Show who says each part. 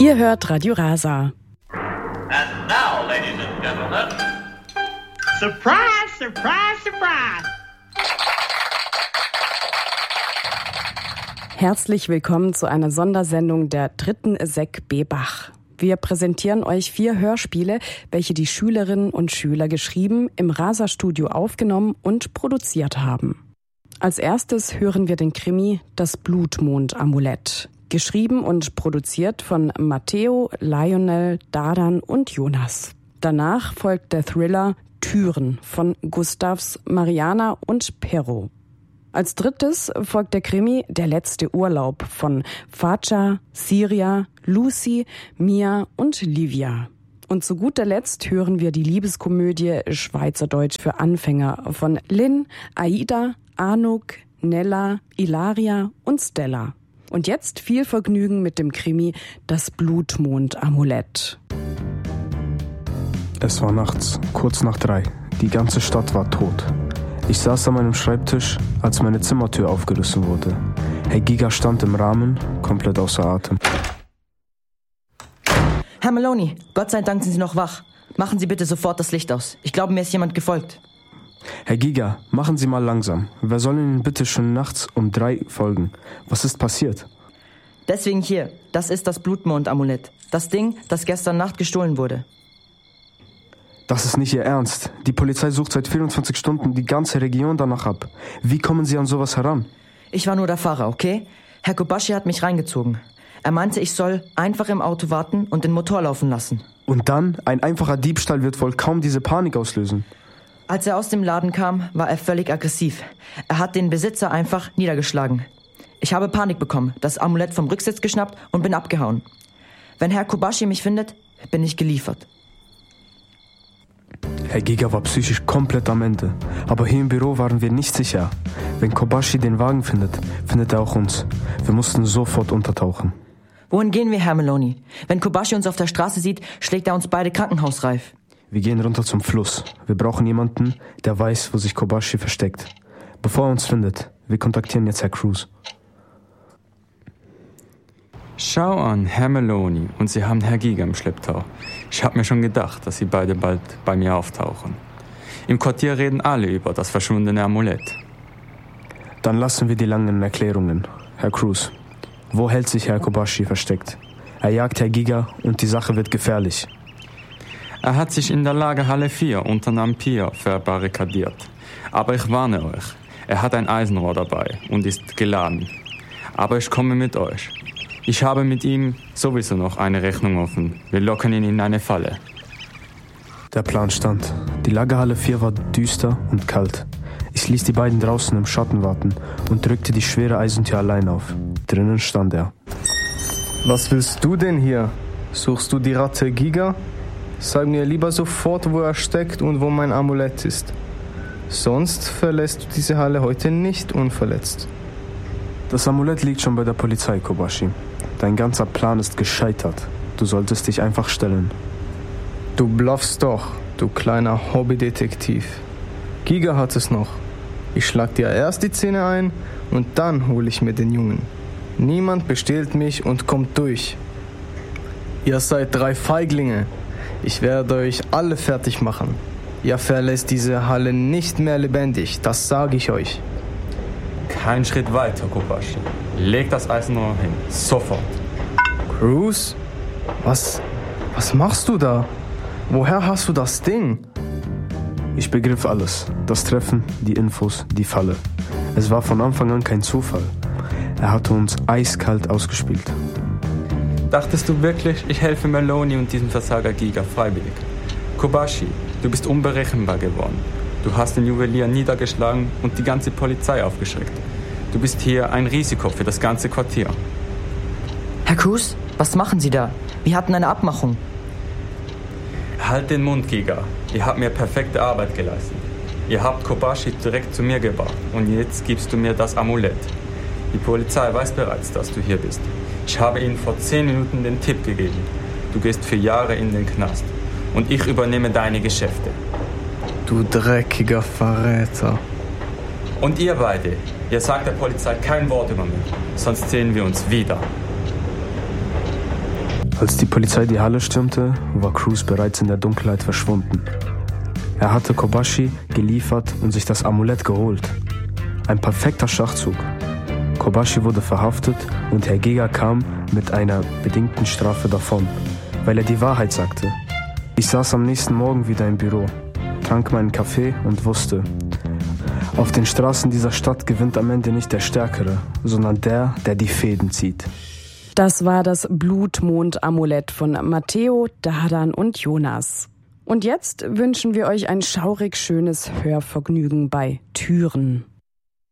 Speaker 1: Ihr hört Radio Rasa.
Speaker 2: And now, ladies and gentlemen,
Speaker 3: surprise, surprise, surprise!
Speaker 1: Herzlich willkommen zu einer Sondersendung der 3. Sek B. Bach. Wir präsentieren euch 4 Hörspiele, welche die Schülerinnen und Schüler geschrieben, im Rasa-Studio aufgenommen und produziert haben. Als erstes hören wir den Krimi Das Blutmond-Amulett. Geschrieben und produziert von Matteo, Lionel, Dardan und Jonas. Danach folgt der Thriller Türen von Gustavs, Mariana und Perro. Als drittes folgt der Krimi Der letzte Urlaub von Facha, Siria, Lucy, Mia und Livia. Und zu guter Letzt hören wir die Liebeskomödie Schweizerdeutsch für Anfänger von Lynn, Aida, Anuk, Nella, Ilaria und Stella. Und jetzt viel Vergnügen mit dem Krimi Das Blutmond-Amulett.
Speaker 4: Es war nachts, kurz nach 3. Die ganze Stadt war tot. Ich saß an meinem Schreibtisch, als meine Zimmertür aufgerissen wurde. Herr Giga stand im Rahmen, komplett außer Atem.
Speaker 5: Herr Maloney, Gott sei Dank sind Sie noch wach. Machen Sie bitte sofort das Licht aus. Ich glaube, mir ist jemand gefolgt.
Speaker 4: Herr Giga, machen Sie mal langsam. Wer soll Ihnen bitte schon nachts um 3 folgen? Was ist passiert?
Speaker 5: Deswegen hier, das ist das Blutmond-Amulett. Das Ding, das gestern Nacht gestohlen wurde.
Speaker 4: Das ist nicht Ihr Ernst. Die Polizei sucht seit 24 Stunden die ganze Region danach ab. Wie kommen Sie an sowas heran?
Speaker 5: Ich war nur der Fahrer, okay? Herr Kobashi hat mich reingezogen. Er meinte, ich soll einfach im Auto warten und den Motor laufen lassen.
Speaker 4: Und dann? Ein einfacher Diebstahl wird wohl kaum diese Panik auslösen.
Speaker 5: Als er aus dem Laden kam, war er völlig aggressiv. Er hat den Besitzer einfach niedergeschlagen. Ich habe Panik bekommen, das Amulett vom Rücksitz geschnappt und bin abgehauen. Wenn Herr Kobashi mich findet, bin ich geliefert.
Speaker 4: Herr Giga war psychisch komplett am Ende. Aber hier im Büro waren wir nicht sicher. Wenn Kobashi den Wagen findet, findet er auch uns. Wir mussten sofort untertauchen.
Speaker 5: Wohin gehen wir, Herr Maloney? Wenn Kobashi uns auf der Straße sieht, schlägt er uns beide krankenhausreif.
Speaker 4: Wir gehen runter zum Fluss. Wir brauchen jemanden, der weiß, wo sich Kobashi versteckt. Bevor er uns findet, wir kontaktieren jetzt Herr Cruz.
Speaker 6: Schau an, Herr Maloney, und Sie haben Herr Giga im Schlepptau. Ich habe mir schon gedacht, dass Sie beide bald bei mir auftauchen. Im Quartier reden alle über das verschwundene Amulett.
Speaker 4: Dann lassen wir die langen Erklärungen. Herr Cruz, wo hält sich Herr Kobashi versteckt? Er jagt Herr Giga und die Sache wird gefährlich.
Speaker 6: Er hat sich in der Lagerhalle 4 unter einem Pier verbarrikadiert. Aber ich warne euch, er hat ein Eisenrohr dabei und ist geladen. Aber ich komme mit euch. Ich habe mit ihm sowieso noch eine Rechnung offen. Wir locken ihn in eine Falle.
Speaker 4: Der Plan stand. Die Lagerhalle 4 war düster und kalt. Ich ließ die beiden draußen im Schatten warten und drückte die schwere Eisentür allein auf. Drinnen stand er.
Speaker 7: Was willst du denn hier? Suchst du die Ratte Giga? Sag mir lieber sofort, wo er steckt und wo mein Amulett ist. Sonst verlässt du diese Halle heute nicht unverletzt.
Speaker 4: Das Amulett liegt schon bei der Polizei, Kobashi. Dein ganzer Plan ist gescheitert. Du solltest dich einfach stellen.
Speaker 7: Du bluffst doch, du kleiner Hobbydetektiv. Giga hat es noch. Ich schlag dir erst die Zähne ein und dann hole ich mir den Jungen. Niemand bestiehlt mich und kommt durch. Ihr seid 3 Feiglinge. Ich werde euch alle fertig machen. Ihr verlässt diese Halle nicht mehr lebendig, das sage ich euch.
Speaker 6: Kein Schritt weiter, Kobashi. Leg das Eisenrohr hin. Sofort.
Speaker 7: Cruz? Was machst du da? Woher hast du das Ding?
Speaker 4: Ich begriff alles. Das Treffen, die Infos, die Falle. Es war von Anfang an kein Zufall. Er hatte uns eiskalt ausgespielt.
Speaker 6: Dachtest du wirklich, ich helfe Maloney und diesem Versager Giga freiwillig? Kobashi, du bist unberechenbar geworden. Du hast den Juwelier niedergeschlagen und die ganze Polizei aufgeschreckt. Du bist hier ein Risiko für das ganze Quartier.
Speaker 5: Herr Cruz, was machen Sie da? Wir hatten eine Abmachung.
Speaker 6: Halt den Mund, Giga. Ihr habt mir perfekte Arbeit geleistet. Ihr habt Kobashi direkt zu mir gebracht und jetzt gibst du mir das Amulett. Die Polizei weiß bereits, dass du hier bist. Ich habe ihnen vor 10 Minuten den Tipp gegeben. Du gehst für Jahre in den Knast und ich übernehme deine Geschäfte.
Speaker 7: Du dreckiger Verräter.
Speaker 6: Und ihr beide, ihr sagt der Polizei kein Wort über mich, sonst sehen wir uns wieder.
Speaker 4: Als die Polizei die Halle stürmte, war Cruz bereits in der Dunkelheit verschwunden. Er hatte Kobashi geliefert und sich das Amulett geholt. Ein perfekter Schachzug. Kobashi wurde verhaftet und Herr Giga kam mit einer bedingten Strafe davon, weil er die Wahrheit sagte. Ich saß am nächsten Morgen wieder im Büro, trank meinen Kaffee und wusste, auf den Straßen dieser Stadt gewinnt am Ende nicht der Stärkere, sondern der die Fäden zieht.
Speaker 1: Das war das Blutmond-Amulett von Matteo, Dardan und Jonas. Und jetzt wünschen wir euch ein schaurig schönes Hörvergnügen bei Türen.